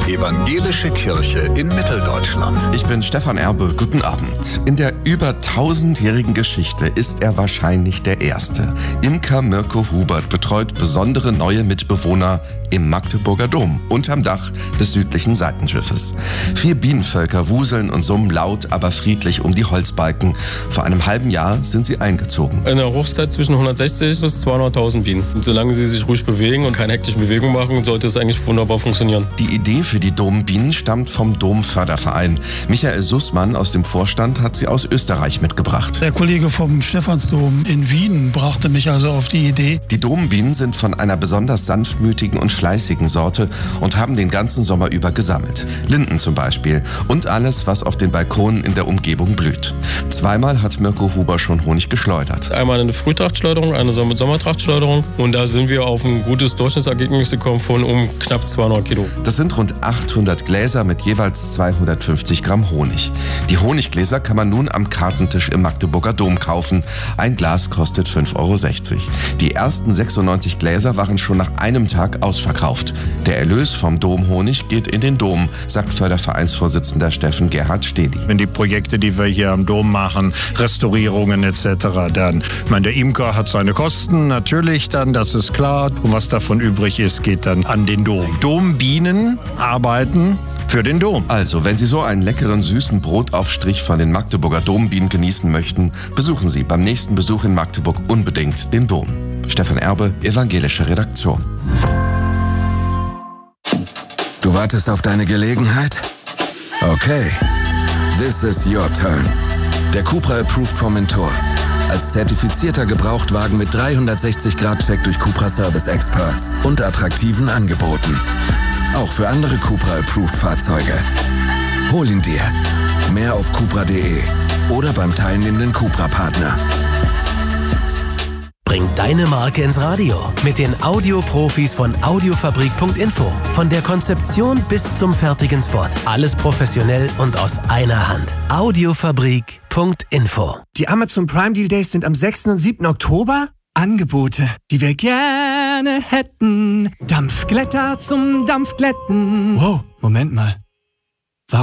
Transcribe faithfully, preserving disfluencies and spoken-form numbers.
Evangelische Kirche in Mitteldeutschland. Ich bin Stefan Erbe, guten Abend. In der über tausendjährigen Geschichte ist er wahrscheinlich der Erste. Imker Mirko Hubert betreut besondere neue Mitbewohner im Magdeburger Dom, unterm Dach des südlichen Seitenschiffes. Vier Bienenvölker wuseln und summen laut, aber friedlich um die Holzbalken. Vor einem halben Jahr sind sie eingezogen. In der Hochzeit zwischen hundertsechzig bis zweihunderttausend Bienen. Und solange sie sich ruhig bewegen und keine hektischen Bewegungen machen, sollte es eigentlich wunderbar funktionieren. Die Idee für die Dombienen stammt vom Domförderverein. Michael Sussmann aus dem Vorstand hat sie aus Österreich mitgebracht. Der Kollege vom Stephansdom in Wien brachte mich also auf die Idee. Die Dombienen sind von einer besonders sanftmütigen und fleißigen Sorte und haben den ganzen Sommer über gesammelt. Linden zum Beispiel und alles, was auf den Balkonen in der Umgebung blüht. Zweimal hat Mirko Huber schon Honig geschleudert. Einmal eine Frühtrachtschleuderung, eine Sommertrachtschleuderung und da sind wir auf ein gutes Durchschnittsergebnis gekommen von um knapp zweihundert Kilo. Das sind rund achthundert Gläser mit jeweils zweihundertfünfzig Gramm Honig. Die Honiggläser kann man nun am Kartentisch im Magdeburger Dom kaufen. Ein Glas kostet fünf Euro sechzig. Die ersten sechsundneunzig Gläser waren schon nach einem Tag ausverkauft. Der Erlös vom Domhonig geht in den Dom, sagt Fördervereinsvorsitzender Steffen Gerhard Stehli. Wenn die Projekte, die wir hier am Dom machen, Restaurierungen et cetera, dann, ich meine, der Imker hat seine Kosten, natürlich dann, das ist klar. Und was davon übrig ist, geht dann an den Dom. Dombienen arbeiten für den Dom. Also, wenn Sie so einen leckeren, süßen Brotaufstrich von den Magdeburger Dombienen genießen möchten, besuchen Sie beim nächsten Besuch in Magdeburg unbedingt den Dom. Stefan Erbe, Evangelische Redaktion. Du wartest auf deine Gelegenheit? Okay. This is your turn. Der Cupra Approved Formentor. Als zertifizierter Gebrauchtwagen mit dreihundertsechzig Grad Check durch Cupra Service Experts und attraktiven Angeboten. Auch für andere Cupra Approved Fahrzeuge. Hol ihn dir. Mehr auf cupra punkt de oder beim teilnehmenden Cupra-Partner. Bring deine Marke ins Radio mit den Audioprofis von audiofabrik punkt info. Von der Konzeption bis zum fertigen Spot. Alles professionell und aus einer Hand. audiofabrik punkt info. Die Amazon Prime Deal Days sind am sechsten und siebten Oktober. Angebote, die wir gerne hätten. Dampfglätter zum Dampfglätten. Wow, Moment mal.